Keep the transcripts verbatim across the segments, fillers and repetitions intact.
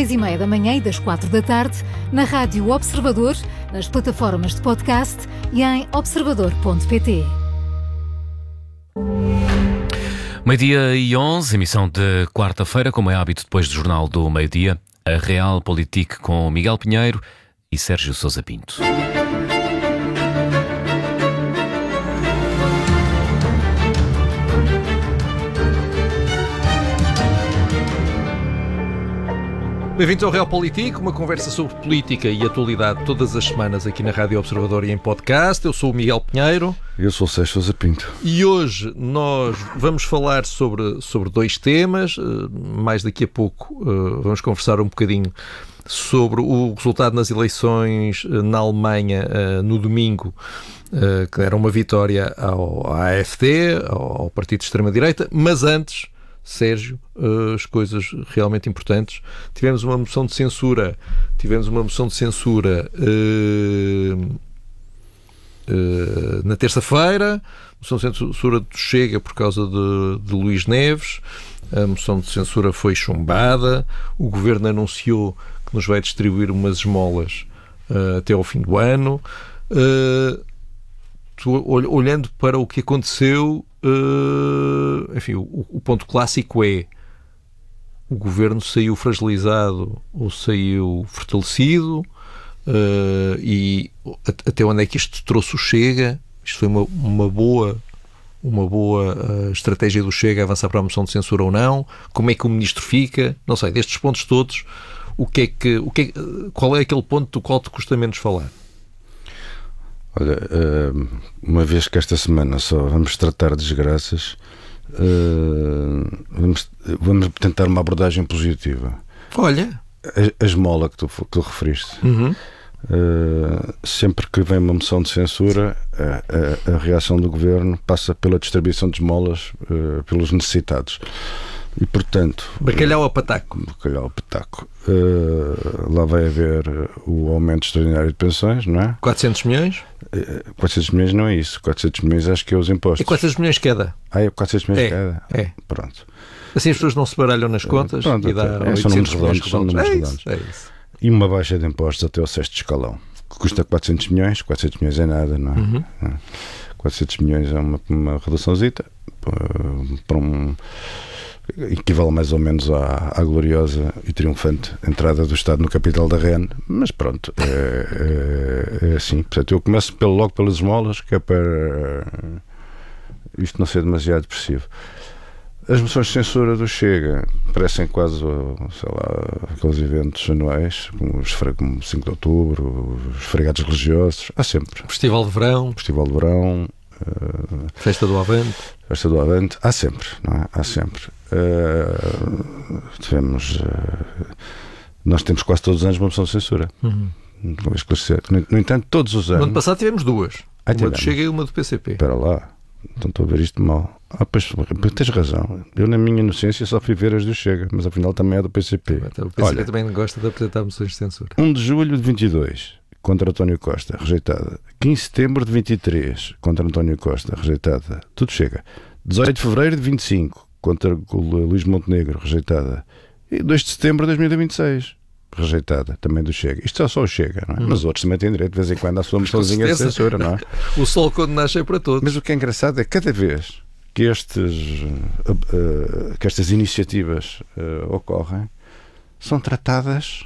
seis e meia da manhã e das quatro da tarde, na Rádio Observador, nas plataformas de podcast e em observador ponto pt. Meio-dia e onze, emissão de quarta-feira, como é hábito depois do Jornal do Meio-Dia, a Realpolitik com Miguel Pinheiro e Sérgio Sousa Pinto. Bem-vindos ao Realpolitik, uma conversa sobre política e atualidade todas as semanas aqui na Rádio Observador e em podcast. Eu sou o Miguel Pinheiro. Eu sou o Sérgio Sousa Pinto. E hoje nós vamos falar sobre, sobre dois temas. Mais daqui a pouco vamos conversar um bocadinho sobre o resultado nas eleições na Alemanha no domingo, que era uma vitória ao, à AfD, ao, ao partido de extrema-direita. Mas antes, Sérgio, as coisas realmente importantes. Tivemos uma moção de censura, tivemos uma moção de censura uh, uh, na terça-feira, moção de censura do Chega por causa de, de Luís Neves. A moção de censura foi chumbada. O Governo anunciou que nos vai distribuir umas esmolas uh, até ao fim do ano. Uh, tu, olhando para o que aconteceu, Uh, enfim, o, o ponto clássico é: o Governo saiu fragilizado ou saiu fortalecido, uh, e até onde é que isto trouxe o Chega? Isto foi uma, uma boa, uma boa uh, estratégia do Chega avançar para a moção de censura ou não? Como é que o Ministro fica? Não sei, destes pontos todos, o que é que, o que é, qual é aquele ponto do qual te custa menos falar? Olha, uma vez que esta semana só vamos tratar de desgraças, vamos, vamos tentar uma abordagem positiva. Olha, a, a esmola que tu, que tu referiste. Uhum. Sempre que vem uma moção de censura, a, a, a reação do Governo passa pela distribuição de esmolas pelos necessitados. E, portanto, bacalhau a pataco. Bacalhau a pataco. Uh, lá vai haver o aumento extraordinário de pensões, não é? quatrocentos milhões? Uh, quatrocentos milhões não é isso. quatrocentos milhões acho que é os impostos. É quatrocentos milhões cada. Ah, é quatrocentos milhões é, cada? É. Pronto. Assim as pessoas não se baralham nas contas. Pronto, e dá é, são números redondos. São números é redondos. Isso, é isso. E uma baixa de impostos até ao sexto escalão, que custa quatrocentos milhões. quatrocentos milhões é nada, não é? Uhum. quatrocentos milhões é uma, uma reduçãozita para um... equivale mais ou menos à, à gloriosa e triunfante entrada do Estado no capital da R E N, mas pronto, é, é, é assim. Portanto, eu começo pelo, logo pelas esmolas, que é para isto não ser demasiado depressivo. As moções de censura do Chega parecem quase, sei lá, aqueles eventos anuais, como os como cinco de outubro, os feriados religiosos, há sempre. Festival de Verão. Festival de Verão. Uh, Festa do Avante. Festa do Avante, há sempre, não é? Há sempre. Uh, tivemos, uh, nós temos quase todos os anos uma moção de censura. Uhum. Vou esclarecer. No, no entanto, todos os anos. No ano passado tivemos duas. Ah, uma tivemos. do Chega e uma do P C P. Espera lá, então estou a ver isto mal. Ah, pois, tens razão. Eu, na minha inocência, só fui ver as do Chega, mas afinal também é do P C P. Então, o P C P Olha, também gosta de apresentar moções de censura. um de julho de vinte e dois. Contra António Costa, rejeitada. quinze de setembro de vinte e três, contra António Costa, rejeitada. Tudo Chega. dezoito de fevereiro de vinte e cinco, contra Luís Montenegro, rejeitada. E dois de setembro de dois mil e vinte e seis, rejeitada, também do Chega. Isto é só o Chega, não é? Hum. Mas outros também têm direito, de vez em quando, à sua moçãozinha de censura, não é? O sol quando nasce é para todos. Mas o que é engraçado é que cada vez que, estes, uh, uh, que estas iniciativas uh, ocorrem, são tratadas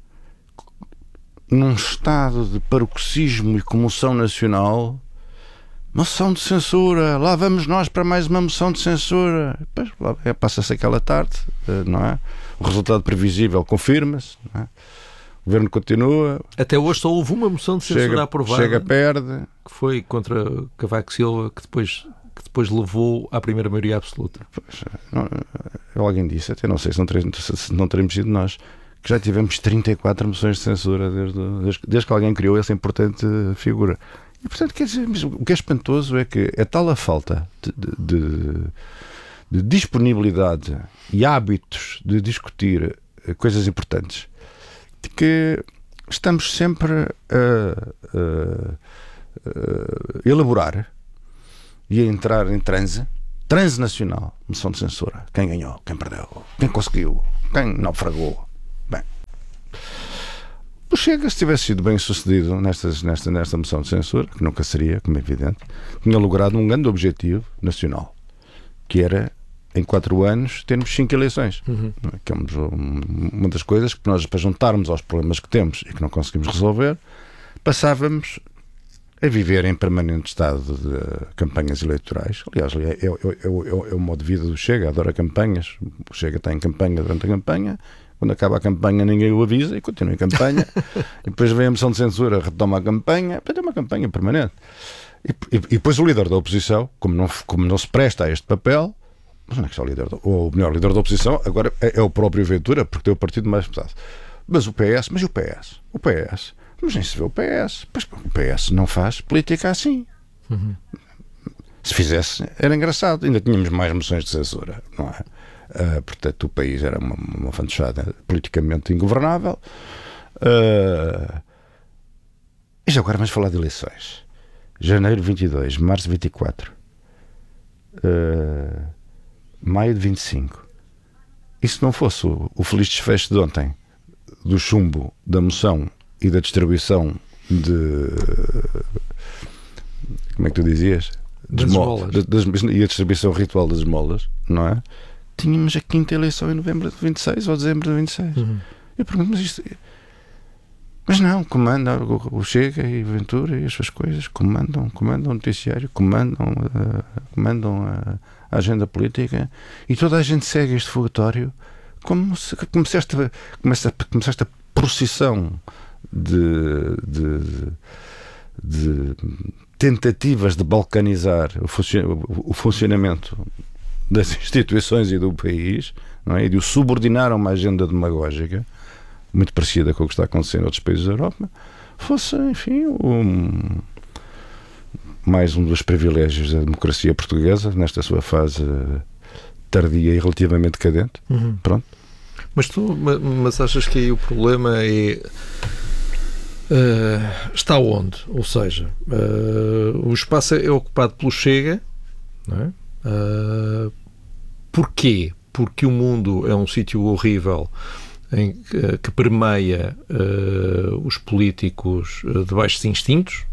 num estado de paroxismo e comoção nacional. Moção de censura, lá vamos nós para mais uma moção de censura. Pois, lá, é, passa-se aquela tarde, não é? O resultado previsível confirma-se, não é? O Governo continua. Até hoje só houve uma moção de censura chega, aprovada. Chega, perde. Que foi contra Cavaco Silva, que depois, que depois levou à primeira maioria absoluta. Pois, não, alguém disse, até não sei se não teremos, se não teremos sido nós, que já tivemos trinta e quatro moções de censura desde, desde, desde que alguém criou essa importante figura. E, portanto, quer dizer, o que é espantoso é que é tal a falta de, de, de disponibilidade e hábitos de discutir coisas importantes, de que estamos sempre a, a, a elaborar e a entrar em transe, transe nacional, moção de censura. Quem ganhou, quem perdeu, quem conseguiu, quem naufragou. Bem, O Chega, se tivesse sido bem sucedido nestas, nesta, nesta moção de censura, que nunca seria, como é evidente, tinha logrado um grande objetivo nacional, que era, em quatro anos, termos cinco eleições. Uhum. Que é uma das coisas que nós, para juntarmos aos problemas que temos e que não conseguimos resolver, passávamos a viver em permanente estado de campanhas eleitorais. Aliás, é, é, é, é, é o modo de vida do Chega, adora campanhas. O Chega está em campanha durante a campanha. Quando acaba a campanha ninguém o avisa e continua em campanha. E depois vem a moção de censura, retoma a campanha. É uma campanha permanente. E, e, e depois o líder da oposição, como não, como não se presta a este papel, mas não é que está o líder, ou melhor, o líder da oposição agora é, é o próprio Ventura, porque tem o partido mais pesado. Mas o P S, mas e o P S? O P S, mas nem se vê o P S. Pois o P S não faz política assim. Uhum. Se fizesse, era engraçado. Ainda tínhamos mais moções de censura, não é? Uh, portanto, o país era uma, uma fantochada politicamente ingovernável. Uh, e já agora vamos falar de eleições. Janeiro vinte e dois, março vinte e quatro, uh, maio de vinte e cinco. E se não fosse o, o feliz desfecho de ontem do chumbo da moção e da distribuição de, como é que tu dizias? Das esmolas. Das, das, e a distribuição ritual das esmolas, não é? Tínhamos a quinta eleição em novembro de vinte e seis ou dezembro de vinte e seis. Uhum. Eu pergunto, mas isto... Mas não, comanda o, o Chega e Ventura e as suas coisas, comandam, comandam o noticiário, comandam, uh, comandam a, a agenda política, e toda a gente segue este fogatório como se, como se, esta, como se, como se esta procissão de, de, de tentativas de balcanizar o, funci, o funcionamento das instituições e do país, não é? E de o subordinar a uma agenda demagógica muito parecida com o que está acontecendo em outros países da Europa, fosse, enfim, um, mais um dos privilégios da democracia portuguesa nesta sua fase tardia e relativamente decadente. Uhum. Pronto. Mas tu, mas achas que aí o problema é uh, está onde? Ou seja, uh, o espaço é ocupado pelo Chega, não é? Uh, porquê? Porque o mundo é um sítio horrível em que, que permeia uh, os políticos uh, de baixos instintos,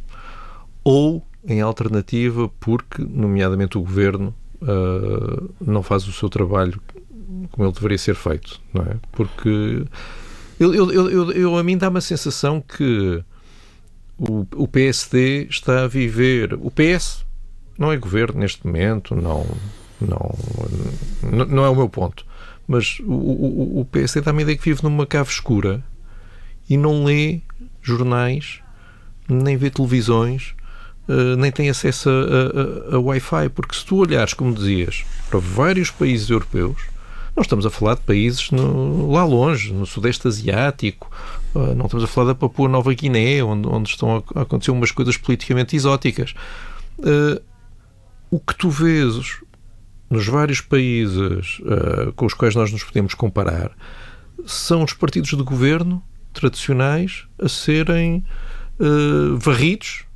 ou, em alternativa, porque, nomeadamente, o governo uh, não faz o seu trabalho como ele deveria ser feito, não é? Porque eu, eu, eu, eu, a mim dá-me a sensação que o, o P S D está a viver... O P S não é governo neste momento, não, não, não é o meu ponto. Mas o, o, o P S D dá-me a ideia que vive numa cave escura e não lê jornais, nem vê televisões, uh, nem tem acesso a, a, a Wi-Fi. Porque se tu olhares, como dizias, para vários países europeus, nós estamos a falar de países no, lá longe, no Sudeste Asiático, uh, não estamos a falar da Papua Nova Guiné, onde, onde estão a, a acontecer umas coisas politicamente exóticas. Uh, o que tu vês nos vários países uh, com os quais nós nos podemos comparar são os partidos de governo tradicionais a serem uh, varridos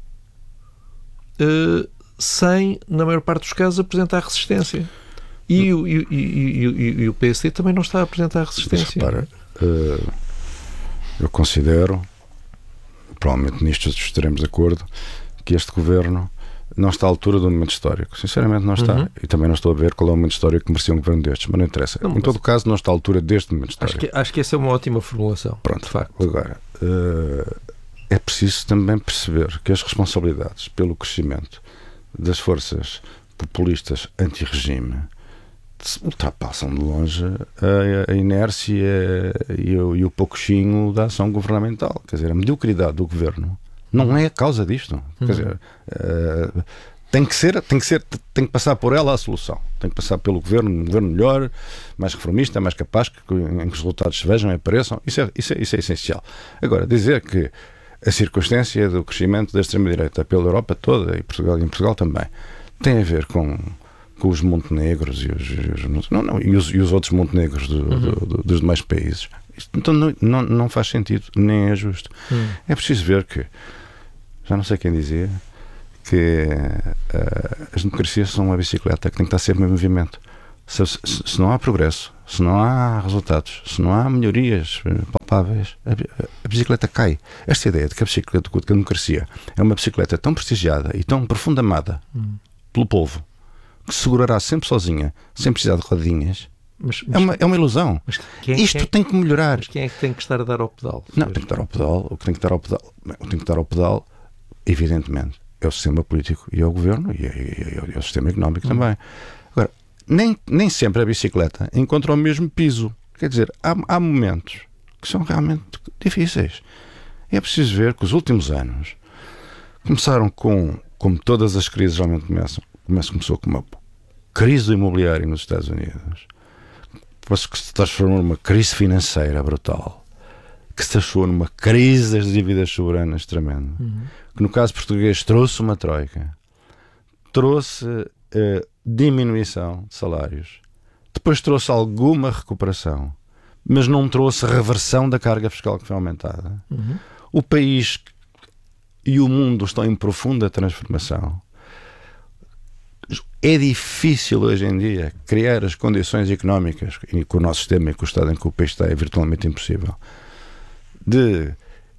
uh, sem, na maior parte dos casos, apresentar resistência. E o, e, e, e, e o P S D também não está a apresentar resistência. Mas, repara, uh, eu considero, provavelmente nisto estaremos de acordo, que este governo não está à altura do momento histórico. Sinceramente não está. Uhum. E também não estou a ver qual é o momento histórico que merecia um governo destes, mas não interessa. Não, mas... Em todo caso, não está à altura deste momento histórico. Acho que, acho que essa é uma ótima formulação. Pronto, de facto. Agora, uh, é preciso também perceber que as responsabilidades pelo crescimento das forças populistas anti-regime ultrapassam de longe a, a inércia e o, e o pouquinho da ação governamental. Quer dizer, a mediocridade do governo não é a causa disto. Uhum. Quer dizer, uh, tem que ser, tem que ser, tem que passar por ela a solução. Tem que passar pelo governo, um governo melhor, mais reformista, mais capaz, que, em que os resultados se vejam e apareçam. Isso é, isso é, isso é essencial. Agora, dizer que a circunstância do crescimento da extrema-direita pela Europa toda, e Portugal, e em Portugal também, tem a ver com, com os montenegros e os, e os, não, não, e os, e os outros montenegros do, uhum. do, do, dos demais países. Isto então não, não, não faz sentido, nem é justo. Uhum. É preciso ver que, já não sei quem dizia, que uh, as democracias são uma bicicleta que tem que estar sempre em movimento. Se, se, se não há progresso, se não há resultados, se não há melhorias palpáveis, a, a bicicleta cai. Esta ideia de que a bicicleta, que a democracia é uma bicicleta tão prestigiada e tão profunda amada hum. pelo povo, que se segurará sempre sozinha, sem precisar de rodinhas, mas, mas, é, uma, é uma ilusão. Mas quem, Isto quem, tem que melhorar. Mas quem é que tem que estar a dar ao pedal? Não, tem que dar ao pedal. O que tem que dar ao pedal, o que tem que dar ao pedal, evidentemente, é o sistema político e é o governo e é, é, é o sistema económico hum. também. Agora, nem, nem sempre a bicicleta encontra o mesmo piso. Quer dizer, há, há momentos que são realmente difíceis. É preciso ver que os últimos anos começaram com, como todas as crises realmente começam, começou com uma crise do imobiliário nos Estados Unidos, que se transformou numa crise financeira brutal, que se transformou numa crise das dívidas soberanas tremenda, uhum. que no caso português trouxe uma troika, trouxe uh, diminuição de salários, depois trouxe alguma recuperação, mas não trouxe reversão da carga fiscal que foi aumentada. Uhum. O país e o mundo estão em profunda transformação. É difícil hoje em dia criar as condições económicas, e com o nosso sistema e com o estado em que o país está é virtualmente impossível, de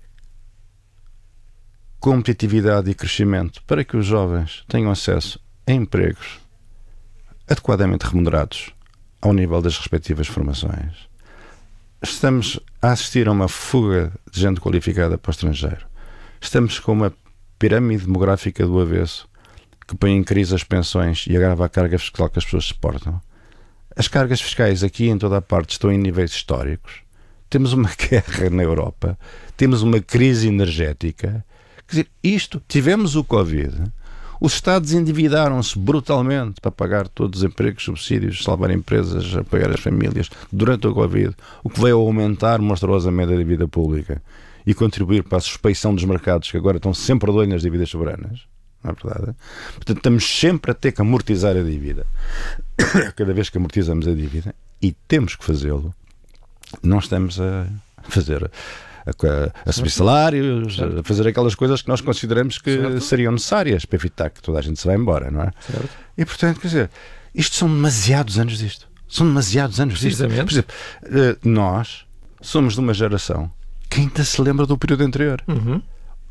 competitividade e crescimento para que os jovens tenham acesso a empregos adequadamente remunerados ao nível das respectivas formações. Estamos a assistir a uma fuga de gente qualificada para o estrangeiro. Estamos com uma pirâmide demográfica do avesso que põe em crise as pensões e agrava a carga fiscal que as pessoas suportam. As cargas fiscais aqui em toda a parte estão em níveis históricos. Temos uma guerra na Europa, temos uma crise energética. Quer dizer, isto, tivemos o Covid, os Estados endividaram-se brutalmente para pagar todos os empregos, subsídios, salvar empresas, apoiar as famílias durante o Covid, o que veio a aumentar monstruosamente a dívida pública e contribuir para a suspeição dos mercados que agora estão sempre de olho nas dívidas soberanas. Não é verdade? Portanto, estamos sempre a ter que amortizar a dívida. Cada vez que amortizamos a dívida, e temos que fazê-lo, não estamos a fazer a, a, a subir salários, certo. A fazer aquelas coisas que nós consideramos que certo. Seriam necessárias para evitar que toda a gente se vá embora, não é? Certo. E portanto, quer dizer, isto são demasiados anos disto. São demasiados anos disto. Por exemplo, nós somos de uma geração que ainda se lembra do período anterior. Uhum.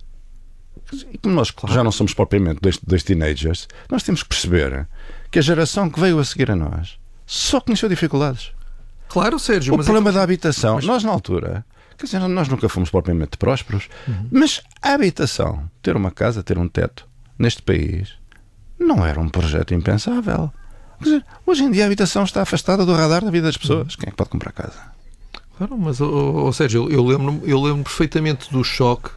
E como nós claro. Já não somos propriamente dois, dois teenagers, nós temos que perceber que a geração que veio a seguir a nós só conheceu dificuldades. Claro, Sérgio. O mas problema é... da habitação, mas... nós na altura, quer dizer, nós nunca fomos propriamente prósperos, uhum. mas a habitação, ter uma casa, ter um teto, neste país, não era um projeto impensável. Quer dizer, hoje em dia a habitação está afastada do radar da vida das pessoas. Uhum. Quem é que pode comprar casa? Claro, mas, oh, oh, Sérgio, eu lembro-me eu lembro perfeitamente do choque.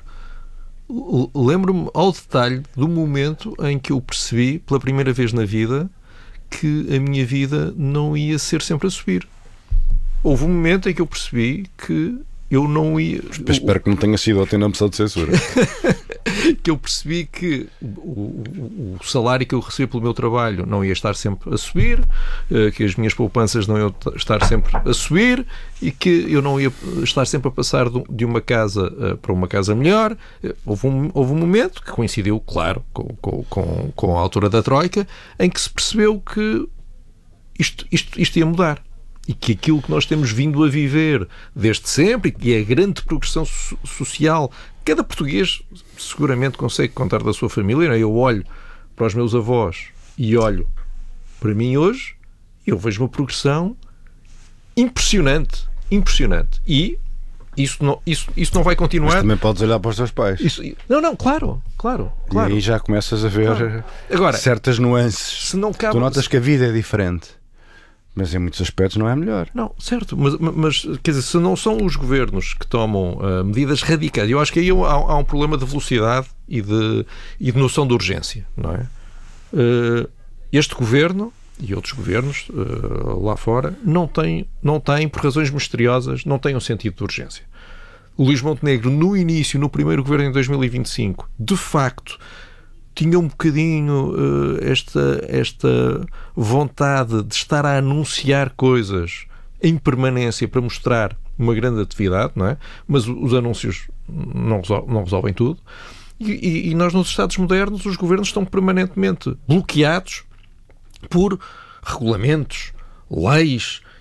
Lembro-me ao detalhe do momento em que eu percebi pela primeira vez na vida que a minha vida não ia ser sempre a subir. Houve um momento em que eu percebi que eu não ia... Espero que não tenha sido até na moção de censura. Que eu percebi que o, o, o salário que eu recebo pelo meu trabalho não ia estar sempre a subir, que as minhas poupanças não iam estar sempre a subir e que eu não ia estar sempre a passar de uma casa para uma casa melhor. Houve um, houve um momento que coincidiu, claro, com, com, com a altura da Troika, em que se percebeu que isto, isto, isto ia mudar. E que aquilo que nós temos vindo a viver desde sempre, e a grande progressão so- social, cada português seguramente consegue contar da sua família. Eu olho para os meus avós e olho para mim hoje e eu vejo uma progressão impressionante, impressionante. E isso não, isso, isso não vai continuar. Mas também podes olhar para os teus pais. Isso, não, não, claro, claro, claro. E aí já começas a ver claro. Agora, certas nuances. Se não cabe... Tu notas que a vida é diferente. Mas em muitos aspectos não é melhor. Não, certo, mas, mas quer dizer, se não são os governos que tomam uh, medidas radicais, eu acho que aí há, há um problema de velocidade e de, e de noção de urgência, não é? Uh, este governo e outros governos uh, lá fora não têm, não têm, por razões misteriosas, não têm um sentido de urgência. O Luís Montenegro, no início, no primeiro governo em dois mil e vinte e cinco, de facto... tinha um bocadinho uh, esta, esta vontade de estar a anunciar coisas em permanência para mostrar uma grande atividade, não é? Mas os anúncios não, resol- não resolvem tudo. E, e, e nós, nos Estados modernos, os governos estão permanentemente bloqueados por regulamentos, leis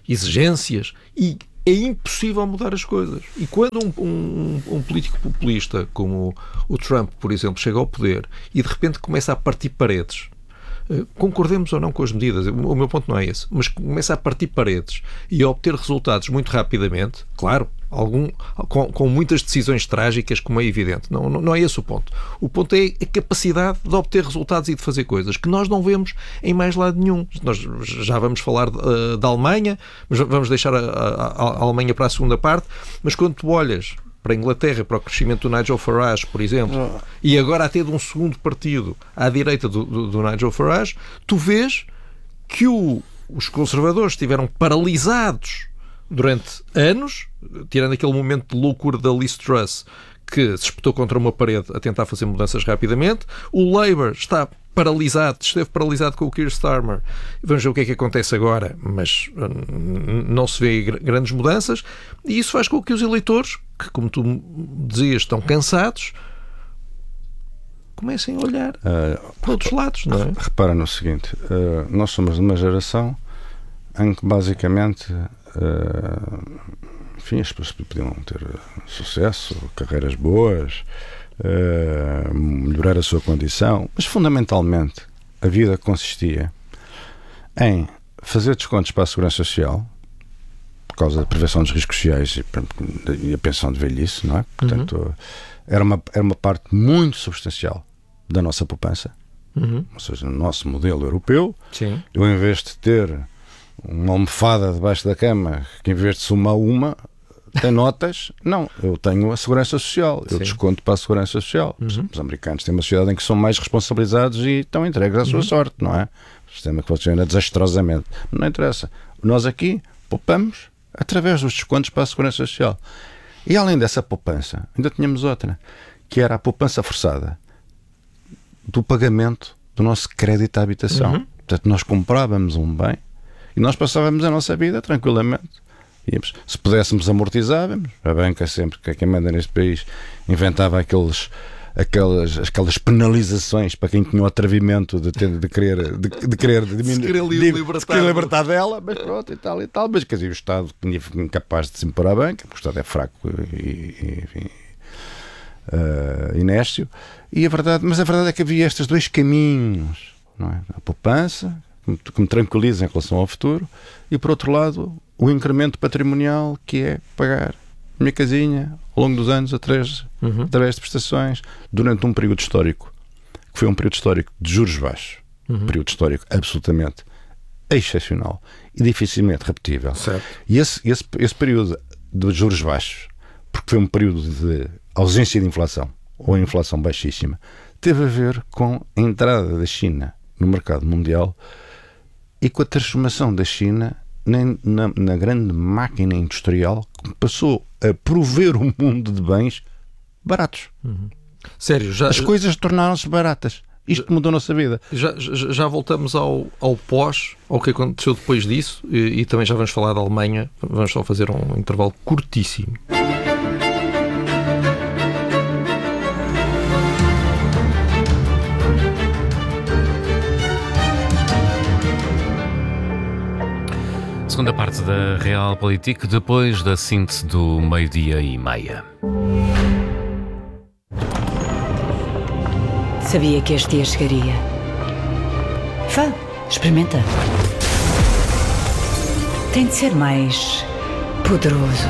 exigências, e é impossível mudar as coisas. E quando um, um, um político populista como o Trump, por exemplo, chega ao poder e de repente começa a partir paredes, concordemos ou não com as medidas, o meu ponto não é esse, mas começa a partir paredes e a obter resultados muito rapidamente, claro, algum, com, com muitas decisões trágicas, como é evidente. Não, não, não é esse o ponto. O ponto é a capacidade de obter resultados e de fazer coisas que nós não vemos em mais lado nenhum. Nós já vamos falar uh, da Alemanha, mas vamos deixar a, a, a Alemanha para a segunda parte, mas quando tu olhas para a Inglaterra, para o crescimento do Nigel Farage, por exemplo, oh. e agora até de um segundo partido à direita do, do, do Nigel Farage, tu vês que o, os conservadores estiveram paralisados durante anos, tirando aquele momento de loucura da Liz Truss, que se espetou contra uma parede a tentar fazer mudanças rapidamente. O Labour está paralisado, esteve paralisado com o Keir Starmer. Vamos ver o que é que acontece agora, mas não se vê grandes mudanças, e isso faz com que os eleitores, que, como tu dizias, estão cansados, comecem a olhar uh, para outros lados, não é? Repara no seguinte, uh, nós somos de uma geração em que basicamente uh, enfim, as pessoas podiam ter sucesso, carreiras boas, uh, melhorar a sua condição, mas fundamentalmente a vida consistia em fazer descontos para a Segurança Social por causa da prevenção dos riscos sociais e, e a pensão de velhice, não é? Portanto, uhum. era, uma, era uma parte muito substancial da nossa poupança, uhum. ou seja, no nosso modelo europeu. Sim. Eu, em vez de ter uma almofada debaixo da cama, que em vez de somar uma tem notas, não, eu tenho a Segurança Social, eu Sim. desconto para a Segurança Social. Uhum. Os americanos têm uma sociedade em que são mais responsabilizados e estão entregues à sua uhum. sorte, não é? O sistema que funciona desastrosamente. Não interessa. Nós aqui poupamos através dos descontos para a Segurança Social. E além dessa poupança, ainda tínhamos outra, que era a poupança forçada do pagamento do nosso crédito à habitação. Uhum. Portanto, nós comprávamos um bem e nós passávamos a nossa vida tranquilamente. Íamos. Se pudéssemos, amortizávamos. A banca, sempre que quem manda neste país, inventava aqueles, aquelas, aquelas penalizações para quem tinha o atrevimento de, ter, de querer de, de querer, de, de, de, de, de querer libertar dela, mas pronto, e tal e tal. Mas quer dizer, o Estado tinha incapaz de se impor à banca, porque o Estado é fraco e, e enfim, uh, inércio. E a verdade, mas a verdade é que havia estes dois caminhos, não é? A poupança, que me, que me tranquiliza em relação ao futuro, e por outro lado o incremento patrimonial, que é pagar a minha casinha ao longo dos anos através, uhum. através de prestações durante um período histórico, que foi um período histórico de juros baixos, uhum. um período histórico absolutamente excepcional e dificilmente repetível. Certo. E esse, esse, esse período de juros baixos, porque foi um período de ausência de inflação ou inflação baixíssima, teve a ver com a entrada da China no mercado mundial e com a transformação da China Na, na, na grande máquina industrial que passou a prover o mundo de bens baratos. Uhum. Sério, já, as coisas tornaram-se baratas. Isto já, mudou a nossa vida. Já, já, já voltamos ao, ao pós, ao que aconteceu depois disso, e, e também já vamos falar da Alemanha. Vamos só fazer um intervalo curtíssimo. Segunda parte da Realpolitik, depois da síntese do meio-dia e meia. Sabia que este dia chegaria. Vá, experimenta. Tem de ser mais poderoso.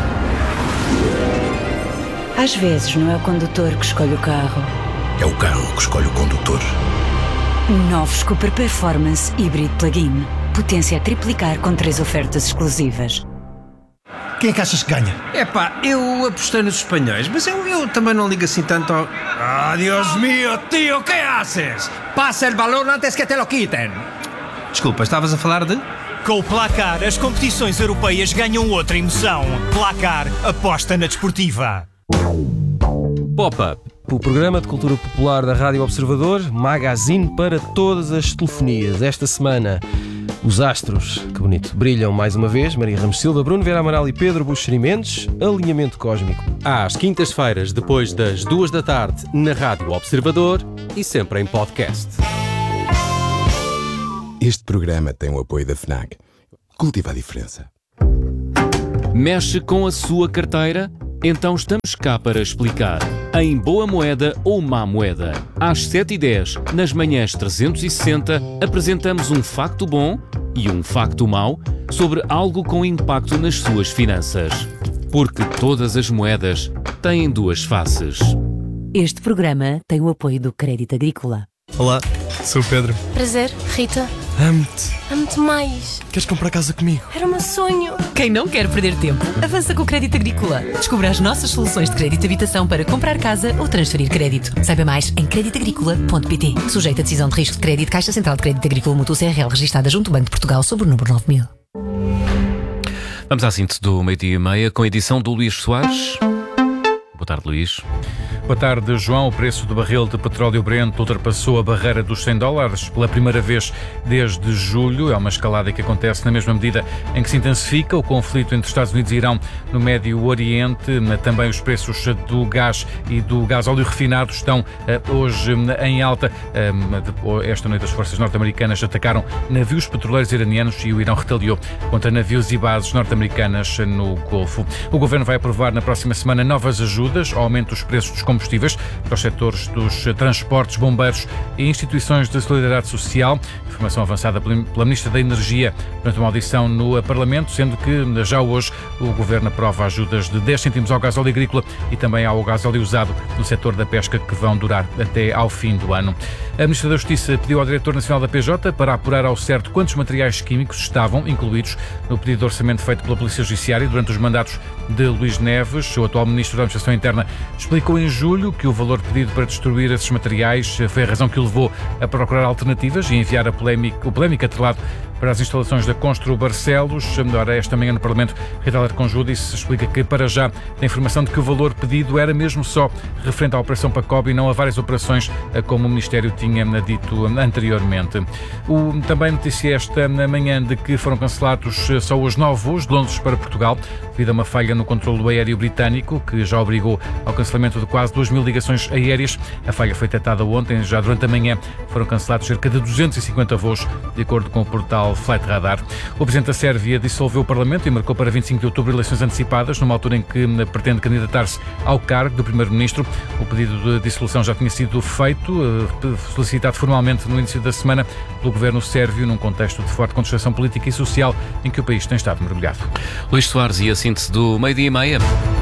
Às vezes não é o condutor que escolhe o carro. É o carro que escolhe o condutor. Novos Cooper Performance Hybrid Plug-in. Potência a triplicar com três ofertas exclusivas. Quem é que achas que ganha? Epá, eu apostei nos espanhóis, mas eu, eu também não ligo assim tanto ao... Ah, Dios mío, tío, ¿qué haces? Passa el balón antes que te lo quiten. Desculpa, estavas a falar de... Com o Placar, as competições europeias ganham outra emoção. Placar, aposta na desportiva. Pop-Up, o programa de cultura popular da Rádio Observador, magazine para todas as telefonias. Esta semana, os astros, que bonito, brilham mais uma vez. Maria Ramos Silva, Bruno Vera Amaral e Pedro Buxeri Mendes. Alinhamento cósmico. Às quintas-feiras, depois das duas da tarde, na Rádio Observador e sempre em podcast. Este programa tem o apoio da FNAC. Cultiva a diferença. Mexe com a sua carteira? Então estamos cá para explicar. Em Boa Moeda ou Má Moeda. Às sete e dez, nas manhãs trezentos e sessenta, apresentamos um facto bom e um facto mau sobre algo com impacto nas suas finanças. Porque todas as moedas têm duas faces. Este programa tem o apoio do Crédito Agrícola. Olá, sou o Pedro. Prazer, Rita. Amo-te. Amo-te mais. Queres comprar casa comigo? Era o meu sonho. Quem não quer perder tempo, avança com o Crédito Agrícola. Descubra as nossas soluções de crédito de habitação para comprar casa ou transferir crédito. Saiba mais em crédito agrícola ponto pt. Sujeito a decisão de risco de crédito, Caixa Central de Crédito Agrícola Mútuo C R L, registada junto ao Banco de Portugal, sob o número nove mil. Vamos à síntese do meio-dia e meia com a edição do Luís Soares. Boa tarde, Luís. Boa tarde, João. O preço do barril de petróleo Brent ultrapassou a barreira dos cem dólares pela primeira vez desde julho. É uma escalada que acontece na mesma medida em que se intensifica o conflito entre Estados Unidos e Irão no Médio Oriente. Também os preços do gás e do gás óleo refinado estão hoje em alta. Esta noite as forças norte-americanas atacaram navios petroleiros iranianos e o Irão retaliou contra navios e bases norte-americanas no Golfo. O Governo vai aprovar na próxima semana novas ajudas ao aumento dos preços dos combustíveis para os setores dos transportes, bombeiros e instituições de solidariedade social. Informação avançada pela Ministra da Energia durante uma audição no Parlamento, sendo que já hoje o Governo aprova ajudas de dez cêntimos ao gasóleo agrícola e também ao gasóleo usado no setor da pesca, que vão durar até ao fim do ano. A Ministra da Justiça pediu ao Diretor Nacional da P J para apurar ao certo quantos materiais químicos estavam incluídos no pedido de orçamento feito pela Polícia Judiciária durante os mandatos de Luís Neves. O atual Ministro da Administração Interna explicou em julho que o valor pedido para destruir esses materiais foi a razão que o levou a procurar alternativas e enviar a polémica, o polémico atrelado para as instalações da Constru Barcelos. Ora, esta manhã no Parlamento, Rita Leite-Conjúdice explica que, para já, tem informação de que o valor pedido era mesmo só referente à Operação Pacob e não a várias operações, como o Ministério tinha dito anteriormente. O, também noticia esta manhã de que foram cancelados só os nove voos de Londres para Portugal, devido a uma falha no controlo aéreo britânico, que já obrigou ao cancelamento de quase duas mil ligações aéreas. A falha foi detectada ontem, já durante a manhã foram cancelados cerca de duzentos e cinquenta voos, de acordo com o portal Flight Radar. O Presidente da Sérvia dissolveu o Parlamento e marcou para vinte e cinco de outubro eleições antecipadas, numa altura em que pretende candidatar-se ao cargo do Primeiro-Ministro. O pedido de dissolução já tinha sido feito, solicitado formalmente no início da semana pelo Governo sérvio, num contexto de forte contestação política e social em que o país tem estado mergulhado. Luís Soares e a síntese do meio-dia e meia.